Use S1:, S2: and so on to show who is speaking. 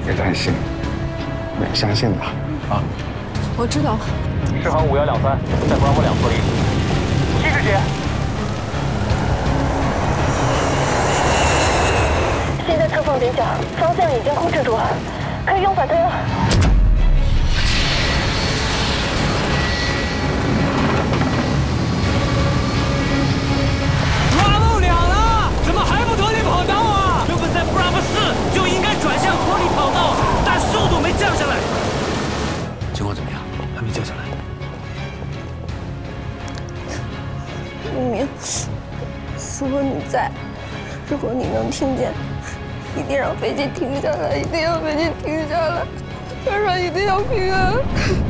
S1: 别担心，我也相信他啊。
S2: 我知道。
S3: 适航5123，在Bravo2脱离。机师姐。
S4: 现在侧放点角，方向已经控制住了，可以用反推了。
S3: Bravo2了，怎么还不脱离跑道啊？原本在 Bravo4就应该转向脱离跑道，但速度没降下来。情况怎么样？还没降下来。
S4: 明明，如果你在，如果你能听见。一定让飞机停下来！一定要飞机停下来！船上一定要平安！